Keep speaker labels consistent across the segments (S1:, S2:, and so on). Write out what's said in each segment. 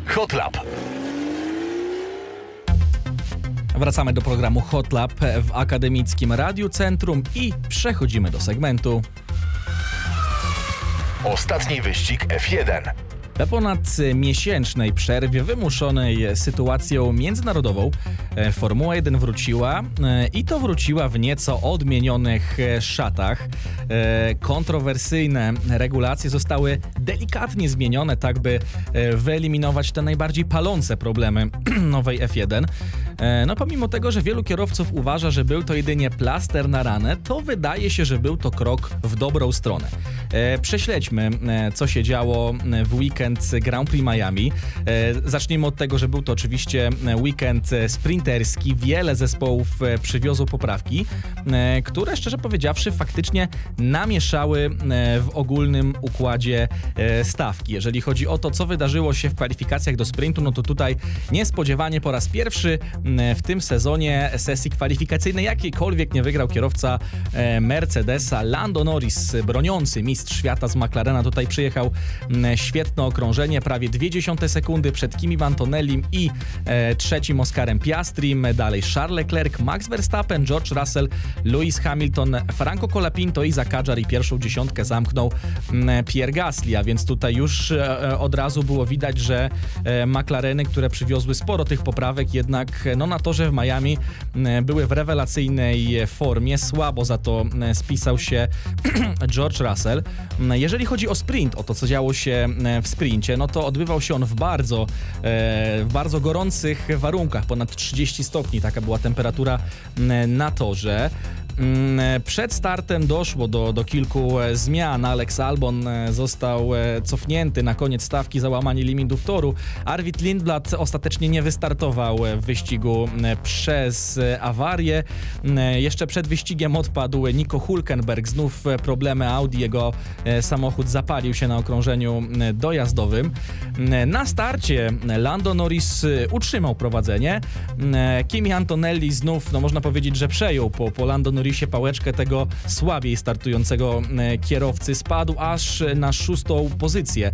S1: Hot Lap.
S2: Wracamy do programu Hot Lap w Akademickim Radiu Centrum i przechodzimy do segmentu
S1: Ostatni wyścig F1.
S2: Po ponad miesięcznej przerwie wymuszonej sytuacją międzynarodową Formuła 1 wróciła i to wróciła w nieco odmienionych szatach. Kontrowersyjne regulacje zostały delikatnie zmienione, tak by wyeliminować te najbardziej palące problemy nowej F1. No pomimo tego, że wielu kierowców uważa, że był to jedynie plaster na ranę, to wydaje się, że był to krok w dobrą stronę. Prześledźmy, co się działo w weekend Grand Prix Miami. Zacznijmy od tego, że był to oczywiście weekend sprinterski. Wiele zespołów przywiozło poprawki, które szczerze powiedziawszy faktycznie namieszały w ogólnym układzie stawki. Jeżeli chodzi o to, co wydarzyło się w kwalifikacjach do sprintu, no to tutaj niespodziewanie po raz pierwszy w tym sezonie sesji kwalifikacyjnej jakiejkolwiek nie wygrał kierowca Mercedesa. Lando Norris, broniący mistrz świata z McLarena, tutaj przyjechał świetne okrążenie, prawie 0,2 sekundy przed Kimi Antonellim i trzecim Oscarem Piastrim. Dalej Charles Leclerc, Max Verstappen, George Russell, Lewis Hamilton, Franco Colapinto i Zagadjar, i pierwszą dziesiątkę zamknął Pierre Gasly, a więc tutaj już od razu było widać, że McLareny, które przywiozły sporo tych poprawek, jednak na torze w Miami były w rewelacyjnej formie. Słabo za to spisał się George Russell. Jeżeli chodzi o sprint, o to, co działo się w sprincie, no to odbywał się on w bardzo gorących warunkach, ponad 30 stopni, taka była temperatura na torze. Przed startem doszło do kilku zmian. Alex Albon został cofnięty na koniec stawki za łamanie limitów toru. Arvid Lindblad ostatecznie nie wystartował w wyścigu przez awarię. Jeszcze przed wyścigiem odpadł Nico Hülkenberg. Znów problemy Audi. Jego samochód zapalił się na okrążeniu dojazdowym. Na starcie Lando Norris utrzymał prowadzenie. Kimi Antonelli znów, można powiedzieć, że przejął po Lando Norrisie pałeczkę tego słabiej startującego kierowcy. Spadł aż na 6. pozycję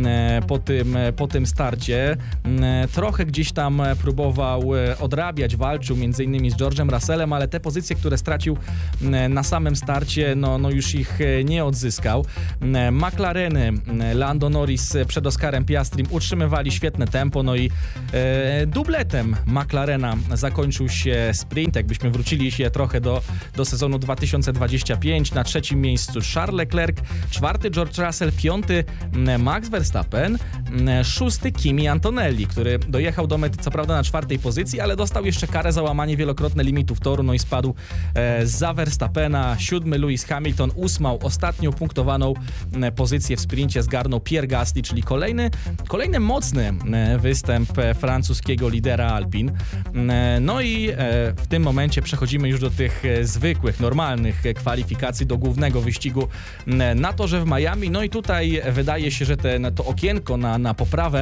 S2: po tym starcie. Trochę gdzieś tam próbował odrabiać, walczył m.in. z George'em Russellem, ale te pozycje, które stracił na samym starcie, już ich nie odzyskał. McLareny, Lando Norris przed Oscarem Piastrim utrzymywali świetne tempo, i dubletem McLarena zakończył się sprint. Jakbyśmy wrócili się trochę do sezonu 2025, na 3. miejscu Charles Leclerc, 4. George Russell, 5. Max Verstappen, 6. Kimi Antonelli, który dojechał do mety co prawda na 4. pozycji, ale dostał jeszcze karę za łamanie wielokrotne limitów toru, i spadł za Verstappena. 7. Lewis Hamilton, 8. ostatnią punktowaną pozycję w sprincie zgarnął Pierre Gasly, czyli kolejny mocny występ francuskiego lidera Alpine. I w tym momencie przechodzimy już do tych zwykłych, normalnych kwalifikacji do głównego wyścigu na torze w Miami. I tutaj wydaje się, że to okienko na poprawę,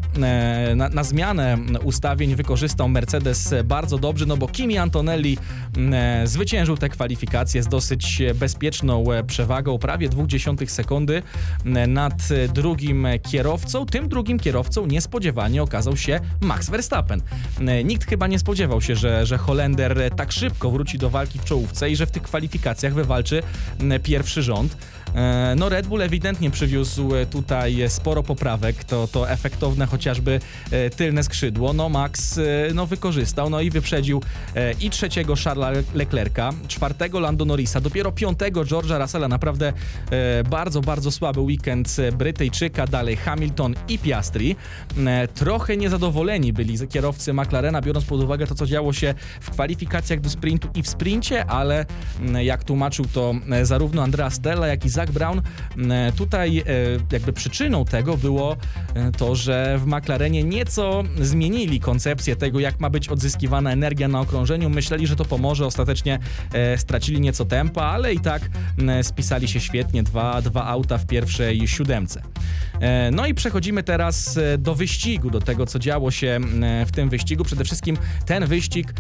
S2: na zmianę ustawień wykorzystał Mercedes bardzo dobrze, bo Kimi Antonelli zwyciężył te kwalifikacje z dosyć bezpieczną przewagą, prawie 0,2 sekundy nad drugim kierowcą. Tym drugim kierowcą niespodziewanie okazał się Max Verstappen. Nikt chyba nie spodziewał się, że Holender tak szybko wróci do walki w czołówce i że w tych kwalifikacjach wywalczy pierwszy rząd. Red Bull ewidentnie przywiózł tutaj sporo poprawek, to efektowne chociażby tylne skrzydło. Max wykorzystał, i wyprzedził i 3. Charlesa Leclerca, 4. Lando Norrisa, dopiero 5. George'a Russella. Naprawdę bardzo, bardzo słaby weekend Brytyjczyka. Dalej Hamilton i Piastri. Trochę niezadowoleni byli kierowcy McLarena, biorąc pod uwagę to, co działo się w kwalifikacjach do sprintu i w sprincie, ale jak tłumaczył to zarówno Andrea Stella, jak i Zach Brown, tutaj jakby przyczyną tego było to, że w McLarenie nieco zmienili koncepcję tego, jak ma być odzyskiwana energia na okrążeniu. Myśleli, że to pomoże, ostatecznie stracili nieco tempa, ale i tak spisali się świetnie, dwa auta w pierwszej 7. No i przechodzimy teraz do wyścigu, do tego, co działo się w tym wyścigu. Przede wszystkim ten wyścig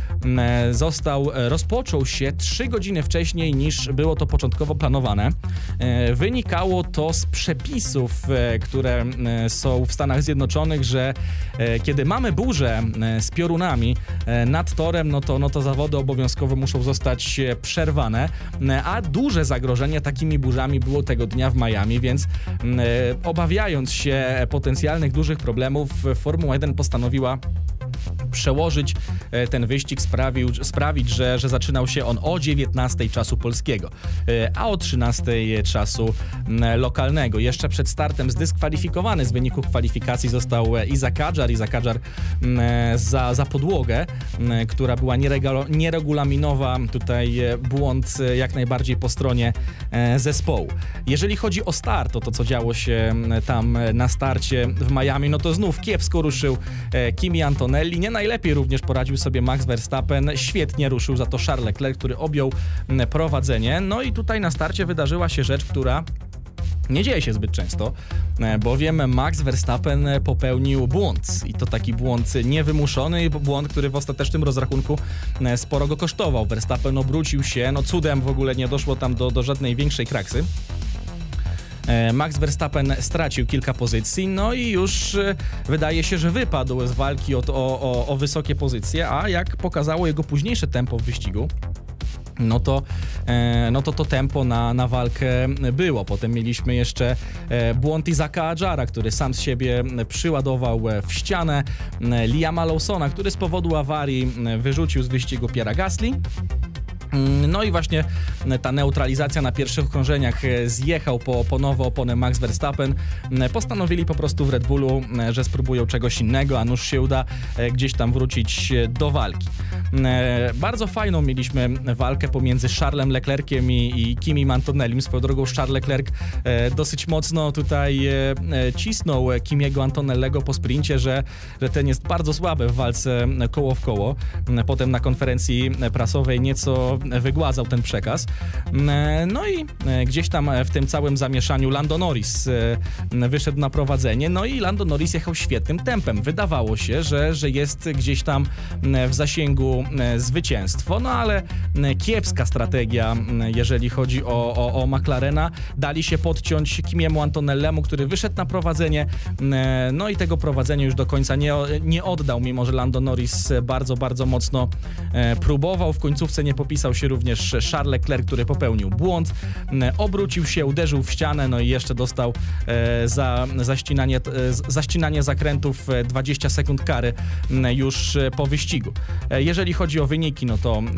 S2: rozpoczął się 3 godziny wcześniej niż było to początkowo planowane. Wynikało to z przepisów, które są w Stanach Zjednoczonych, że kiedy mamy burzę z piorunami nad torem, no to zawody obowiązkowo muszą zostać przerwane, a duże zagrożenie takimi burzami było tego dnia w Miami, więc obawiając się potencjalnych dużych problemów, Formuła 1 postanowiła przełożyć ten wyścig, sprawić, że zaczynał się on o 19 czasu polskiego, a o 13 czasu lokalnego. Jeszcze przed startem zdyskwalifikowany z wyniku kwalifikacji został Isaac Hadjar za podłogę, która była nieregulaminowa. Tutaj błąd jak najbardziej po stronie zespołu. Jeżeli chodzi o start, to co działo się tam na starcie w Miami, no to znów kiepsko ruszył Kimi Antonelli. Nie najlepiej również poradził sobie Max Verstappen. Świetnie ruszył za to Charles Leclerc, który objął prowadzenie. No i tutaj na starcie wydarzyła się rzecz, która nie dzieje się zbyt często, bowiem Max Verstappen popełnił błąd i to taki błąd niewymuszony, błąd, który w ostatecznym rozrachunku sporo go kosztował. Verstappen obrócił się, no cudem w ogóle nie doszło tam do żadnej większej kraksy. Max Verstappen stracił kilka pozycji, no i już wydaje się, że wypadł z walki o wysokie pozycje, a jak pokazało jego późniejsze tempo w wyścigu, no to tempo na walkę było. Potem mieliśmy jeszcze błąd Isaaca Hadjara, który sam z siebie przyładował w ścianę, Liama Lawsona, który z powodu awarii wyrzucił z wyścigu Pierre'a Gasly. No i właśnie ta neutralizacja na pierwszych okrążeniach, zjechał po nowe opony Max Verstappen. Postanowili po prostu w Red Bullu, że spróbują czegoś innego, a nuż się uda gdzieś tam wrócić do walki. Bardzo fajną mieliśmy walkę pomiędzy Charlesem Leclerciem i Kimim Antonellim. Swoją drogą Charles Leclerc dosyć mocno tutaj cisnął Kimiego Antonellego po sprincie, że ten jest bardzo słaby w walce koło w koło. Potem na konferencji prasowej nieco wygładzał ten przekaz. No i gdzieś tam w tym całym zamieszaniu Lando Norris wyszedł na prowadzenie, no i Lando Norris jechał świetnym tempem. Wydawało się, że jest gdzieś tam w zasięgu zwycięstwo, no ale kiepska strategia, jeżeli chodzi o McLarena. Dali się podciąć Kimiemu Antonellemu, który wyszedł na prowadzenie, no i tego prowadzenia już do końca nie oddał, mimo że Lando Norris bardzo, bardzo mocno próbował. W końcówce nie popisał się również Charles Leclerc, który popełnił błąd, obrócił się, uderzył w ścianę, no i jeszcze dostał za ścinanie zakrętów 20 sekund kary już po wyścigu. Jeżeli chodzi o wyniki, no to